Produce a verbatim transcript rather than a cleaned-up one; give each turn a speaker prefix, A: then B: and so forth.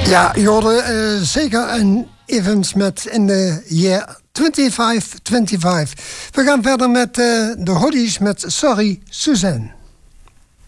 A: Ja, je hoorde uh, zeker een Evans met in de year twenty-five twenty-five. We gaan verder met uh, de Hollies met Sorry Suzanne.